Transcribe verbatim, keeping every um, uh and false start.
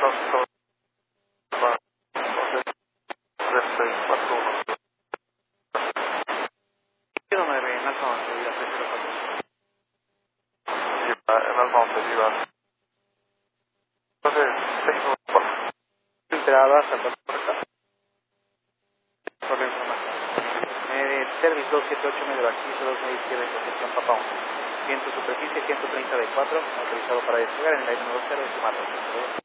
nueve, en alfa once, vida tres cero cuatro. En alfa once, viva. Entonces, tengo... Filtradas a la puerta. Por la información. Eh, Service dos siete ocho, medio acceso, dos media izquierda, intercepción Papa uno. Viento superficie ciento treinta de cuatro, autorizado para despegar en el aire nueve cero, estimado.